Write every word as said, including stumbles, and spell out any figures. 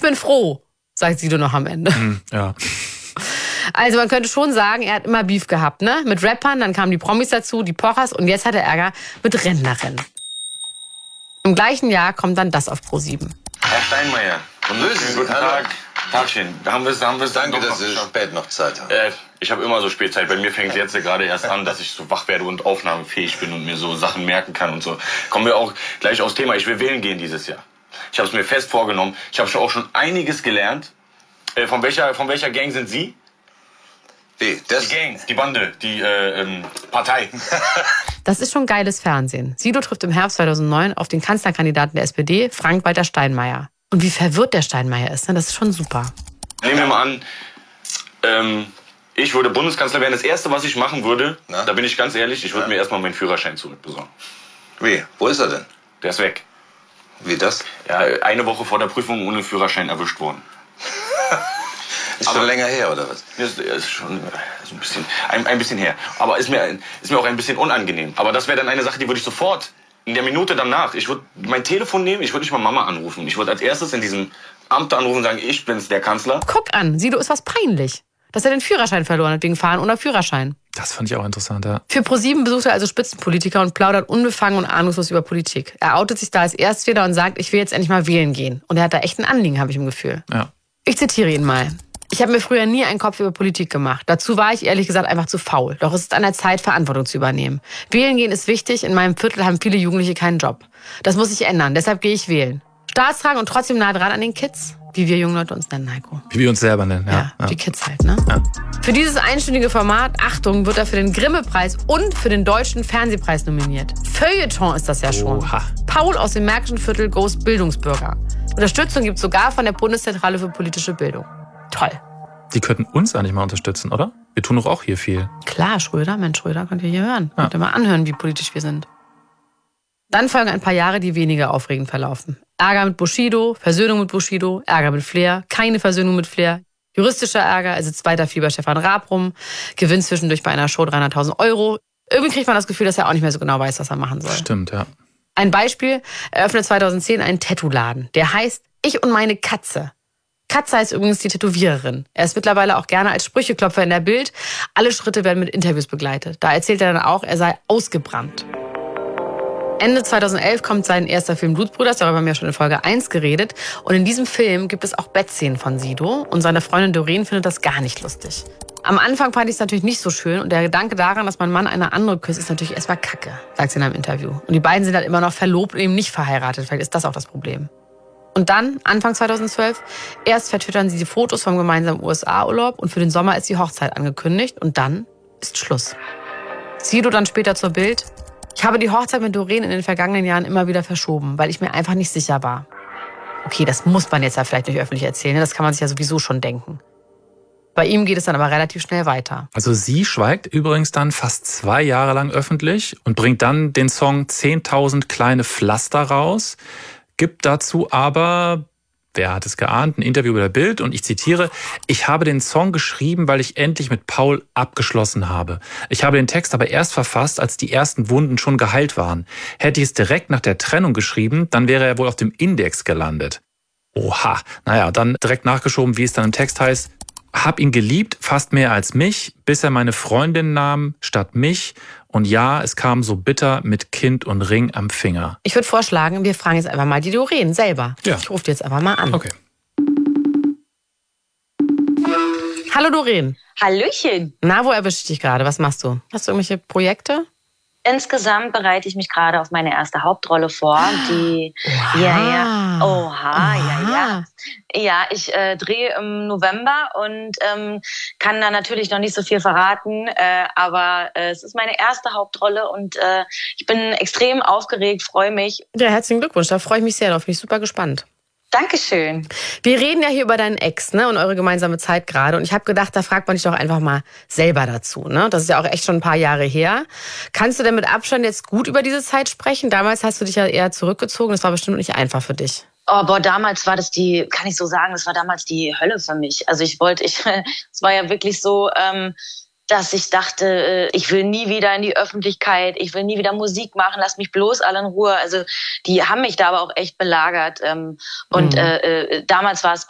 bin froh, sagt Sido noch am Ende. Mm, ja. Also man könnte schon sagen, er hat immer Beef gehabt, ne? Mit Rappern, dann kamen die Promis dazu, die Pochers und jetzt hat er Ärger mit Rentnerinnen. Im gleichen Jahr kommt dann das auf ProSieben. Herr Steinmeier, Grüß guten Tag. Tagchen. Da haben wir es, haben wir es. Danke, dass Sie spät noch Zeit haben. Äh, ich habe immer so Spätzeit. Bei mir fängt es jetzt gerade erst an, dass ich so wach werde und aufnahmefähig bin und mir so Sachen merken kann und so. Kommen wir auch gleich aufs Thema. Ich will wählen gehen dieses Jahr. Ich habe es mir fest vorgenommen. Ich habe schon auch schon einiges gelernt. Äh, von welcher, von welcher Gang sind Sie? Wie? Das? Die Gang, die Bande, die äh, ähm, Partei. Das ist schon geiles Fernsehen. Sido trifft im Herbst zweitausendneun auf den Kanzlerkandidaten der S P D, Frank-Walter Steinmeier. Und wie verwirrt der Steinmeier ist, ne? Das ist schon super. Nehmen wir mal an, ähm, ich würde Bundeskanzler werden. Das Erste, was ich machen würde, Na? da bin ich ganz ehrlich, ich würde Ja. mir erstmal meinen Führerschein zurückbesorgen. Wie? Wo ist er denn? Der ist weg. Wie das? Ja, eine Woche vor der Prüfung ohne Führerschein erwischt worden. Ist schon Aber- länger her, oder was? Das ist schon so ein bisschen, ein, ein bisschen her. Aber ist mir, ist mir auch ein bisschen unangenehm. Aber das wäre dann eine Sache, die würde ich sofort, in der Minute danach, ich würde mein Telefon nehmen, ich würde nicht mal Mama anrufen. Ich würde als erstes in diesem Amt anrufen und sagen, ich bin's, der Kanzler. Guck an, Sido ist was peinlich, dass er den Führerschein verloren hat wegen Fahren ohne Führerschein. Das fand ich auch interessant, ja. Für ProSieben besucht er also Spitzenpolitiker und plaudert unbefangen und ahnungslos über Politik. Er outet sich da als Erstwähler und sagt, ich will jetzt endlich mal wählen gehen. Und er hat da echt ein Anliegen, habe ich im Gefühl. Ja. Ich zitiere ihn mal. Ich habe mir früher nie einen Kopf über Politik gemacht. Dazu war ich ehrlich gesagt einfach zu faul. Doch es ist an der Zeit, Verantwortung zu übernehmen. Wählen gehen ist wichtig. In meinem Viertel haben viele Jugendliche keinen Job. Das muss sich ändern. Deshalb gehe ich wählen. Staatstragend und trotzdem nah dran an den Kids. Wie wir jungen Leute uns nennen, Heiko. Wie wir uns selber nennen, ja. Ja, ja. die Kids halt, ne? Ja. Für dieses einstündige Format, Achtung, wird er für den Grimme-Preis und für den Deutschen Fernsehpreis nominiert. Feuilleton ist das ja schon. Oha. Paul aus dem Märkischen Viertel Ghost Bildungsbürger. Unterstützung gibt es sogar von der Bundeszentrale für politische Bildung. Toll. Die könnten uns eigentlich mal unterstützen, oder? Wir tun doch auch hier viel. Klar, Schröder, Mensch, Schröder, könnt ihr hier hören. Ja. Könnt ihr mal anhören, wie politisch wir sind. Dann folgen ein paar Jahre, die weniger aufregend verlaufen. Ärger mit Bushido, Versöhnung mit Bushido, Ärger mit Flair, keine Versöhnung mit Flair, juristischer Ärger, er sitzt weiter viel bei Stefan Raab rum, gewinnt zwischendurch bei einer Show dreihunderttausend Euro. Irgendwie kriegt man das Gefühl, dass er auch nicht mehr so genau weiß, was er machen soll. Stimmt, ja. Ein Beispiel, er öffnet zweitausendzehn einen Tattoo-Laden. Der heißt Ich und meine Katze. Katze heißt übrigens die Tätowiererin. Er ist mittlerweile auch gerne als Sprücheklopfer in der Bild. Alle Schritte werden mit Interviews begleitet. Da erzählt er dann auch, er sei ausgebrannt. Ende zweitausendelf kommt sein erster Film Blutsbrüder, darüber haben wir ja schon in Folge eins geredet. Und in diesem Film gibt es auch Bettszenen von Sido. Und seine Freundin Doreen findet das gar nicht lustig. Am Anfang fand ich es natürlich nicht so schön. Und der Gedanke daran, dass mein Mann eine andere küsst, ist natürlich erstmal Kacke, sagt sie in einem Interview. Und die beiden sind halt immer noch verlobt und eben nicht verheiratet. Vielleicht ist das auch das Problem. Und dann, Anfang zweitausendzwölf, erst vertwittern sie die Fotos vom gemeinsamen U S A-Urlaub und für den Sommer ist die Hochzeit angekündigt. Und dann ist Schluss. Sido dann später zur Bild. Ich habe die Hochzeit mit Doreen in den vergangenen Jahren immer wieder verschoben, weil ich mir einfach nicht sicher war. Okay, das muss man jetzt ja vielleicht nicht öffentlich erzählen, das kann man sich ja sowieso schon denken. Bei ihm geht es dann aber relativ schnell weiter. Also sie schweigt übrigens dann fast zwei Jahre lang öffentlich und bringt dann den Song zehntausend kleine Pflaster raus, gibt dazu aber, wer hat es geahnt, ein Interview bei der Bild und ich zitiere, ich habe den Song geschrieben, weil ich endlich mit Paul abgeschlossen habe. Ich habe den Text aber erst verfasst, als die ersten Wunden schon geheilt waren. Hätte ich es direkt nach der Trennung geschrieben, dann wäre er wohl auf dem Index gelandet. Oha, naja, dann direkt nachgeschoben, wie es dann im Text heißt. Hab ihn geliebt, fast mehr als mich, bis er meine Freundin nahm statt mich. Und ja, es kam so bitter mit Kind und Ring am Finger. Ich würde vorschlagen, wir fragen jetzt einfach mal die Doreen selber. Ja. Ich rufe die jetzt einfach mal an. Okay. Hallo Doreen. Hallöchen. Na, wo erwische ich dich gerade? Was machst du? Hast du irgendwelche Projekte? Insgesamt bereite ich mich gerade auf meine erste Hauptrolle vor. Die, Oha. ja, ja, oha, ja, Oha. ja. Ja, ich äh, drehe im November und ähm, kann da natürlich noch nicht so viel verraten, äh, aber äh, es ist meine erste Hauptrolle und äh, ich bin extrem aufgeregt, freue mich. Ja, herzlichen Glückwunsch, da freue ich mich sehr drauf. Bin ich super gespannt. Dankeschön. Wir reden ja hier über deinen Ex, ne, und eure gemeinsame Zeit gerade. Und ich habe gedacht, da fragt man dich doch einfach mal selber dazu, ne? Das ist ja auch echt schon ein paar Jahre her. Kannst du denn mit Abstand jetzt gut über diese Zeit sprechen? Damals hast du dich ja eher zurückgezogen. Das war bestimmt nicht einfach für dich. Oh, boah, damals war das die, kann ich so sagen, das war damals die Hölle für mich. Also ich wollte, ich, es war ja wirklich so, ähm, dass ich dachte, ich will nie wieder in die Öffentlichkeit, ich will nie wieder Musik machen, lass mich bloß alle in Ruhe. Also die haben mich da aber auch echt belagert. Und mhm. äh, damals war es